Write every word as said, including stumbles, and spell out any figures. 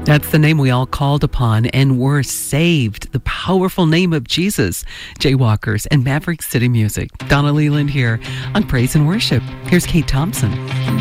That's the name we all called upon and were saved. The powerful name of Jesus. Jaywalkers and Maverick City Music. Donna Leland here on Praise and Worship. Here's Kate Thompson.